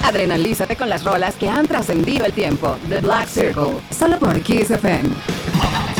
Adrenalízate con las rolas que han trascendido el tiempo. The Black Circle, solo por Kiss FM.